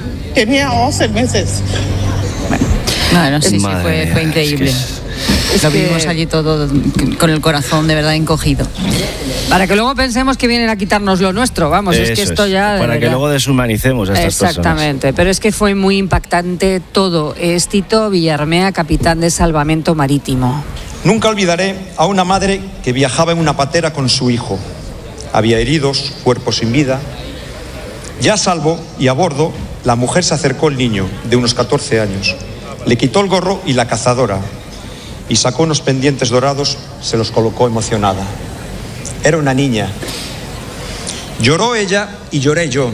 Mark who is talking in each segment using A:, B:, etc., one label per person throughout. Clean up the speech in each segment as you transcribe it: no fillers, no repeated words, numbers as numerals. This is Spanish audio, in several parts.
A: Tenía 11 meses.
B: Bueno, sí, fue increíble. Lo vimos allí todo con el corazón de verdad encogido. Para que luego pensemos que vienen a quitarnos lo nuestro, vamos, es que esto ya...
C: Para que luego deshumanicemos a estas personas.
B: Exactamente, pero es que fue muy impactante todo. Es Tito Villarmea, capitán de Salvamento Marítimo.
D: Nunca olvidaré a una madre que viajaba en una patera con su hijo. Había heridos, cuerpos sin vida. Ya a salvo y a bordo, la mujer se acercó al niño, de unos 14 años. Le quitó el gorro y la cazadora, y sacó unos pendientes dorados, se los colocó emocionada. Era una niña. Lloró ella y lloré yo.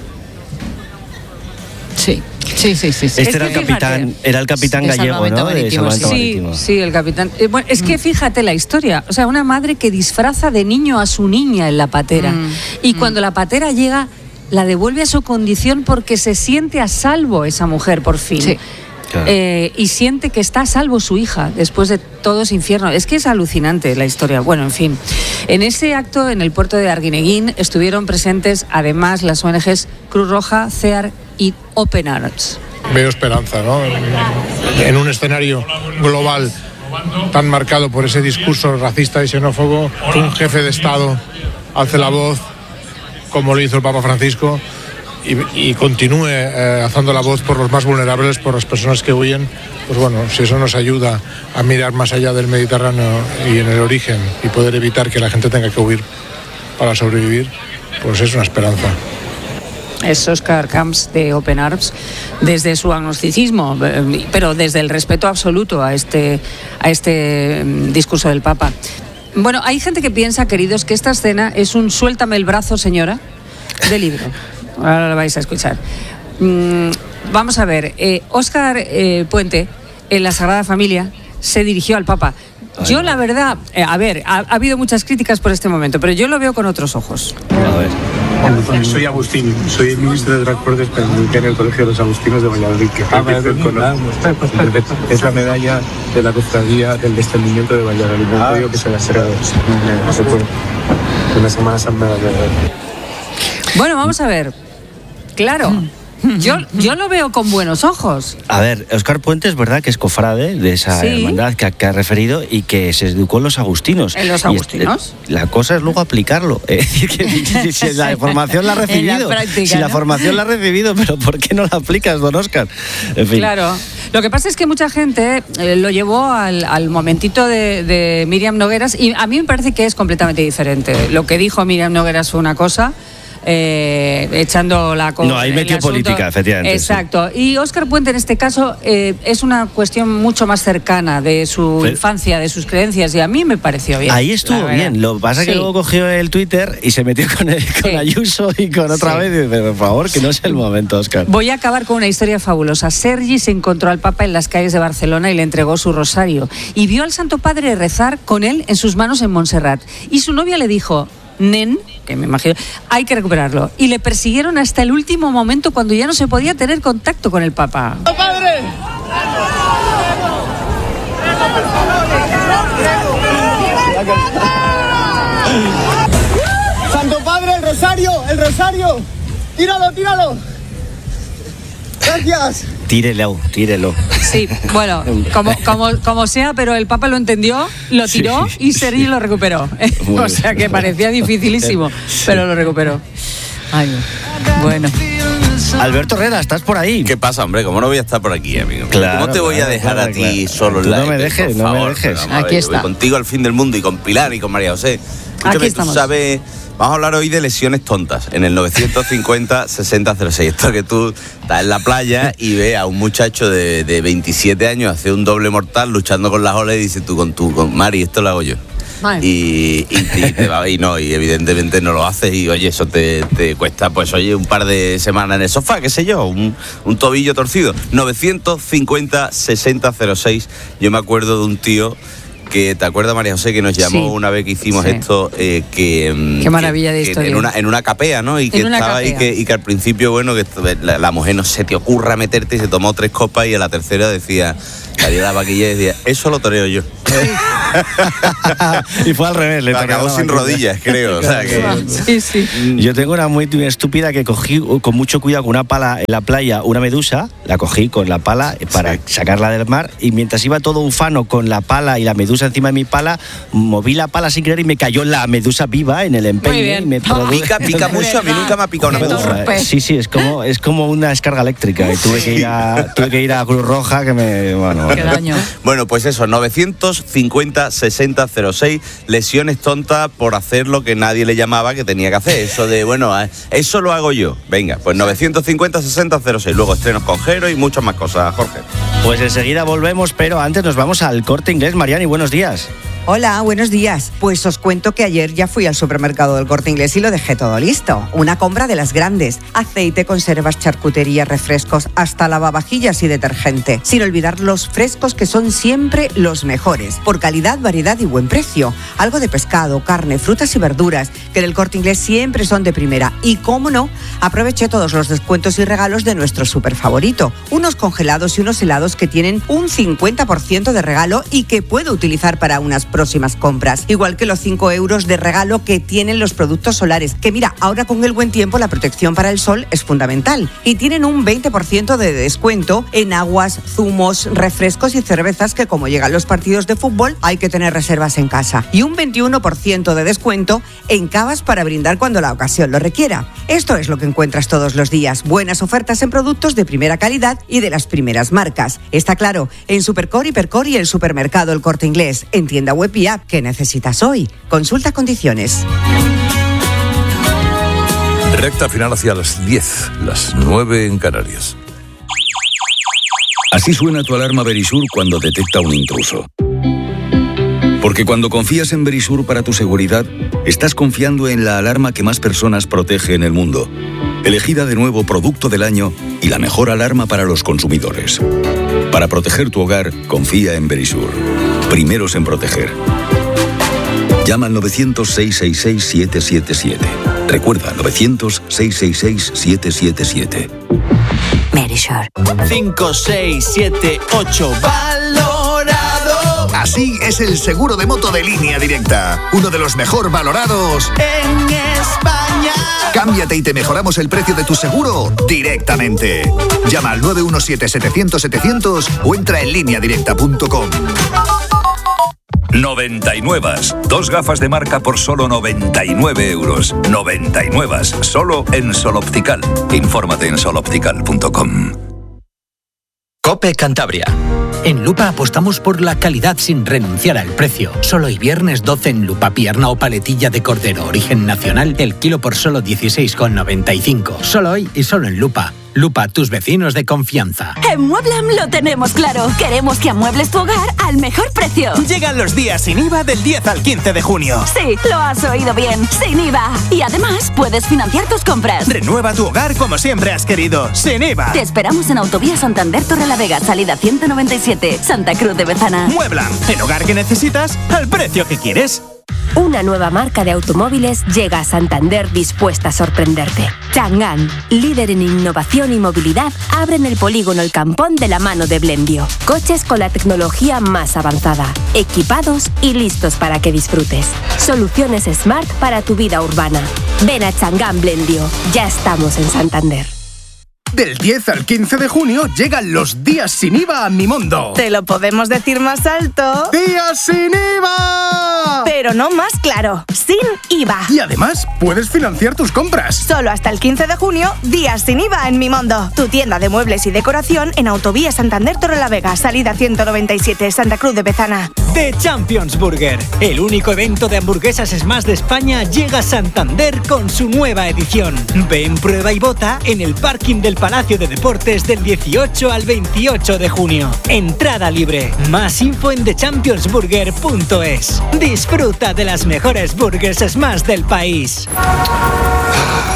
B: Sí.
C: Este era el capitán gallego, ¿no? De Salvamento Marítimo.
B: Sí, el capitán. Bueno, es que fíjate la historia. O sea, una madre que disfraza de niño a su niña en la patera. Y cuando la patera llega, la devuelve a su condición porque se siente a salvo esa mujer, por fin. Sí. Claro. Y siente que está a salvo su hija después de todo ese infierno. Es que es alucinante la historia. Bueno, en fin. En ese acto en el puerto de Arguineguín estuvieron presentes además las ONGs Cruz Roja, CEAR y Open Arms.
E: Veo esperanza, ¿no? En un escenario global tan marcado por ese discurso racista y xenófobo, que un jefe de Estado alce la voz como lo hizo el Papa Francisco y continúe alzando la voz por los más vulnerables, por las personas que huyen. Pues bueno, si eso nos ayuda a mirar más allá del Mediterráneo y en el origen y poder evitar que la gente tenga que huir para sobrevivir, pues es una esperanza.
B: Es Óscar Camps de Open Arms, desde su agnosticismo, pero desde el respeto absoluto a este discurso del Papa. Bueno, hay gente que piensa, queridos, que esta escena es un suéltame el brazo, señora, de libro. Ahora lo vais a escuchar. Vamos a ver, Óscar Puente, en la Sagrada Familia, se dirigió al Papa. Yo, la verdad, ha habido muchas críticas por este momento, pero yo lo veo con otros ojos.
C: A ver.
F: Soy Agustín, soy el ministro de Transportes en el Colegio de los Agustinos de Valladolid, que es la medalla de la cofradía del descendimiento de Valladolid. No digo que se la será, no se puede. Una Semana Santa de Valladolid.
B: Bueno, vamos a ver. Claro. Yo lo veo con buenos ojos.
C: A ver, Óscar Puente es verdad que es cofrade de esa hermandad que ha referido y que se educó en los agustinos.
B: ¿En los agustinos?
C: La cosa es luego aplicarlo. Es decir, que si la formación la ha recibido. Si la formación la ha recibido, pero ¿por qué no la aplicas, don Óscar? En fin.
B: Claro. Lo que pasa es que mucha gente lo llevó al momentito de Míriam Nogueras y a mí me parece que es completamente diferente. Lo que dijo Míriam Nogueras fue una cosa... echando la cosa.
C: No, ahí metió política, efectivamente.
B: Exacto. Sí. Y Óscar Puente en este caso es una cuestión mucho más cercana de su infancia, de sus creencias, y a mí me pareció bien.
C: Ahí estuvo bien. Lo que pasa es que luego cogió el Twitter y se metió con Ayuso y con otra vez. Y dice, por favor, que no es el momento, Óscar.
B: Voy a acabar con una historia fabulosa. Sergi se encontró al Papa en las calles de Barcelona y le entregó su rosario. Y vio al Santo Padre rezar con él en sus manos en Montserrat. Y su novia le dijo... Nen, que me imagino, hay que recuperarlo. Y le persiguieron hasta el último momento cuando ya no se podía tener contacto con el Papa.
G: ¡Padre! ¡Santo Padre, el rosario! ¡El rosario! ¡Tíralo! ¡Gracias!
C: Tírelo.
B: Sí, bueno, como sea, pero el Papa lo entendió, lo tiró y Sergi lo recuperó. O sea que parecía dificilísimo, pero lo recuperó. Ay, bueno.
C: Alberto Herrera, ¿estás por ahí?
H: ¿Qué pasa, hombre? ¿Cómo no voy a estar por aquí, amigo?
C: Claro,
H: ¿Cómo te voy a dejar a ti solo en la...
C: No me dejes.
B: Aquí está.
H: Voy contigo al fin del mundo y con Pilar y con María José.
B: Aquí estamos.
H: Tú sabes... Vamos a hablar hoy de lesiones tontas, en el 950-6006. Esto que tú estás en la playa y ves a un muchacho de 27 años hacer un doble mortal luchando con las olas y dices tú con Mari, esto lo hago yo. Y evidentemente no lo haces y oye, eso te cuesta pues oye un par de semanas en el sofá, qué sé yo, un tobillo torcido. 950-6006. Yo me acuerdo de un tío que te acuerdas, María José, que nos llamó una vez que hicimos esto,
B: qué maravilla de historia.
H: En una capea, ¿no? Y que estaba ahí y que al principio, bueno, que la mujer no se te ocurra meterte y se tomó 3 copas y a la tercera decía, salía la vaquilla y decía, eso lo toreo yo.
C: Y fue al revés, le
H: acabó sin rodillas, creo. O sea, que...
B: sí.
C: Yo tengo una muy estúpida que cogí con mucho cuidado con una pala en la playa, una medusa, la cogí con la pala para sacarla del mar, y mientras iba todo ufano con la pala y la medusa encima de mi pala, moví la pala sin querer y me cayó la medusa viva en el empeine. Y me
H: pica mucho, a mí nunca me ha picado una medusa.
C: Sí, es como una descarga eléctrica, y tuve que ir a Cruz Roja, que me...
B: Qué daño.
H: Bueno, pues eso, 950-60-06, lesiones tontas por hacer lo que nadie le llamaba que tenía que hacer. Eso de, bueno, eso lo hago yo. Venga, pues 950-60-06. Luego estrenos con Jero y muchas más cosas, Jorge.
C: Pues enseguida volvemos, pero antes nos vamos al Corte Inglés. Mariani, buenos días.
I: Hola, buenos días. Pues os cuento que ayer ya fui al supermercado del Corte Inglés y lo dejé todo listo. Una compra de las grandes. Aceite, conservas, charcutería, refrescos, hasta lavavajillas y detergente. Sin olvidar los frescos, que son siempre los mejores. Por calidad, variedad y buen precio. Algo de pescado, carne, frutas y verduras, que en el Corte Inglés siempre son de primera. Y cómo no, aproveché todos los descuentos y regalos de nuestro super favorito. Unos congelados y unos helados que tienen un 50% de regalo y que puedo utilizar para unas próximas compras. Igual que los 5 euros de regalo que tienen los productos solares, que mira, ahora con el buen tiempo la protección para el sol es fundamental. Y tienen un 20% de descuento en aguas, zumos, refrescos y cervezas, que como llegan los partidos de fútbol hay que tener reservas en casa. Y un 21% de descuento en cavas para brindar cuando la ocasión lo requiera. Esto es lo que encuentras todos los días. Buenas ofertas en productos de primera calidad y de las primeras marcas. Está claro, en Supercore, Hipercore y el supermercado El Corte Inglés. En tienda web y app. ¿Qué necesitas hoy? Consulta condiciones.
J: Recta final hacia las 10, las 9 en Canarias.
K: Así suena tu alarma Verisur cuando detecta un intruso. Porque cuando confías en Verisur para tu seguridad, estás confiando en la alarma que más personas protege en el mundo. Elegida de nuevo Producto del Año y la mejor alarma para los consumidores. Para proteger tu hogar, confía en Verisur. Primeros en proteger. Llama al 900-666-777. Recuerda, 900-666-777.
L: Verisur. 5, 6, 7, 8. ¡Valorado!
M: Así es el seguro de moto de Línea Directa. Uno de los mejor valorados
L: en España.
M: Cámbiate y te mejoramos el precio de tu seguro directamente. Llama al 917-700-700 o entra en lineadirecta.com.
J: 99. 2 gafas de marca por solo 99 euros. 99. Solo en Sol Optical. Infórmate en soloptical.com.
N: COPE Cantabria. En Lupa apostamos por la calidad sin renunciar al precio. Solo hoy viernes 12 en Lupa, pierna o paletilla de cordero origen nacional, el kilo por solo 16,95. Solo hoy y solo en Lupa. Lupa, tus vecinos de confianza.
O: En Mueblam lo tenemos claro. Queremos que amuebles tu hogar al mejor precio.
P: Llegan los días sin IVA del 10 al 15 de junio.
O: Sí, lo has oído bien. Sin IVA. Y además puedes financiar tus compras.
P: Renueva tu hogar como siempre has querido. Sin IVA.
O: Te esperamos en Autovía Santander Torrelavega, salida 197, Santa Cruz de Bezana.
P: Mueblam, el hogar que necesitas al precio que quieres.
Q: Una nueva marca de automóviles llega a Santander dispuesta a sorprenderte. Chang'an, líder en innovación y movilidad, abren el polígono El Campón de la mano de Blendio. Coches con la tecnología más avanzada, equipados y listos para que disfrutes. Soluciones Smart para tu vida urbana. Ven a Chang'an Blendio. Ya estamos en Santander.
P: Del 10 al 15 de junio llegan los días sin IVA a Mimondo.
R: ¿Te lo podemos decir más alto?
P: ¡Días sin IVA!
R: Pero no más claro, sin IVA.
P: Y además puedes financiar tus compras.
R: Solo hasta el 15 de junio, días sin IVA en Mimondo. Tu tienda de muebles y decoración en Autovía Santander Torrelavega, salida 197, Santa Cruz de Bezana.
S: The Champions Burger, el único evento de hamburguesas Smash de España, llega a Santander con su nueva edición. Ven, prueba y vota en el parking del Palacio de Deportes del 18 al 28 de junio. Entrada libre. Más info en thechampionsburger.es. Disfruta de las mejores burgers Smash del país.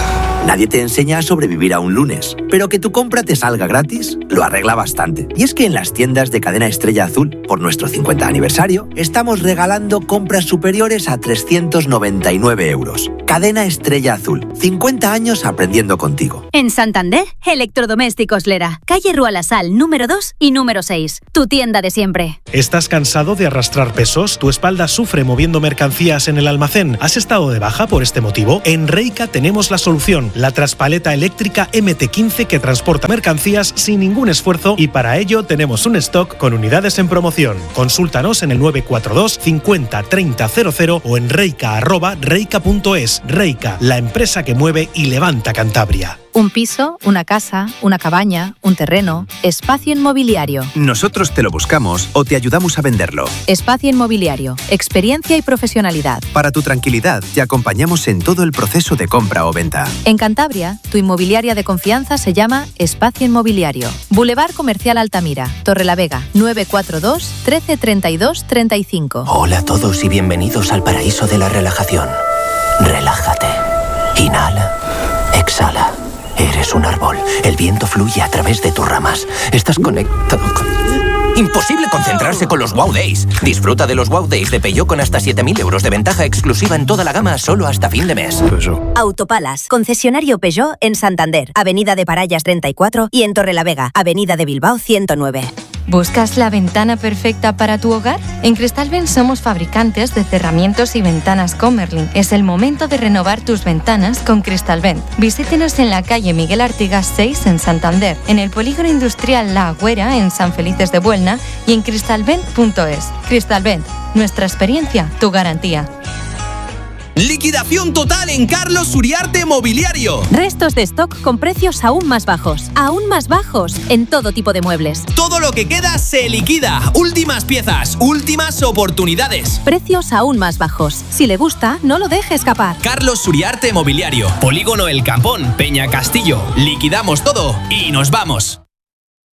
T: Nadie te enseña a sobrevivir a un lunes, pero que tu compra te salga gratis lo arregla bastante. Y es que en las tiendas de Cadena Estrella Azul, por nuestro 50 aniversario, estamos regalando compras superiores a 399 euros. Cadena Estrella Azul, 50 años aprendiendo contigo.
U: En Santander, Electrodomésticos Lera, calle Rua La Sal, número 2 y número 6. Tu tienda de siempre.
V: ¿Estás cansado de arrastrar pesos? ¿Tu espalda sufre moviendo mercancías en el almacén? ¿Has estado de baja por este motivo? En Reika tenemos la solución, la traspaleta eléctrica MT15 que transporta mercancías sin ningún esfuerzo, y para ello tenemos un stock con unidades en promoción. Consúltanos en el 942 50 30 00 o en reika@reika.es. Reika, la empresa que mueve y levanta Cantabria.
W: Un piso, una casa, una cabaña, un terreno. Espacio Inmobiliario.
X: Nosotros te lo buscamos o te ayudamos a venderlo.
W: Espacio Inmobiliario. Experiencia y profesionalidad.
X: Para tu tranquilidad, te acompañamos en todo el proceso de compra o venta.
W: En Cantabria, tu inmobiliaria de confianza se llama Espacio Inmobiliario. Boulevard Comercial Altamira, Torrelavega, 942 13 32 35.
Y: Hola a todos y bienvenidos al paraíso de la relajación. Relájate. Inhala. Exhala. Eres un árbol. El viento fluye a través de tus ramas. Estás conectado con... Imposible concentrarse con los Wow Days. Disfruta de los Wow Days de Peugeot con hasta 7.000 euros de ventaja exclusiva en toda la gama solo hasta fin de mes.
U: Autopalas, concesionario Peugeot en Santander, Avenida de Parayas 34 y en Torrelavega, Avenida de Bilbao 109.
W: ¿Buscas la ventana perfecta para tu hogar? En Cristalvent somos fabricantes de cerramientos y ventanas Comerlin. Es el momento de renovar tus ventanas con Cristalvent. Visítenos en la calle Miguel Artigas 6 en Santander, en el polígono industrial La Agüera en San Felices de Buelna y en cristalvent.es. Cristalvent, nuestra experiencia, tu garantía.
L: Liquidación total en Carlos Uriarte Mobiliario.
U: Restos de stock con precios aún más bajos. Aún más bajos en todo tipo de muebles.
L: Todo lo que queda se liquida. Últimas piezas, últimas oportunidades.
U: Precios aún más bajos. Si le gusta, no lo deje escapar.
L: Carlos Uriarte Mobiliario. Polígono El Campón, Peña Castillo. Liquidamos todo y nos vamos.